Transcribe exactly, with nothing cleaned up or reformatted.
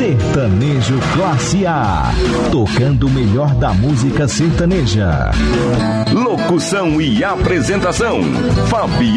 Sertanejo Classe A, tocando o melhor da música sertaneja. Locução e apresentação, Fabiano